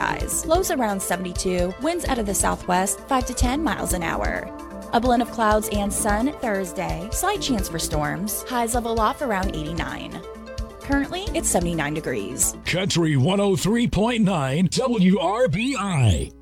skies. Lows around 72, winds out of the southwest 5 to 10 miles an hour. A blend of clouds and sun Thursday. Slight chance for storms. Highs level off around 89. Currently, it's 79 degrees. Country 103.9 WRBI.